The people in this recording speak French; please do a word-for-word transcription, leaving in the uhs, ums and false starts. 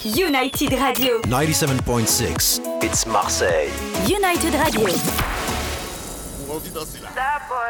United Radio. ninety-seven point six. It's Marseille. United Radio. On dit danser là.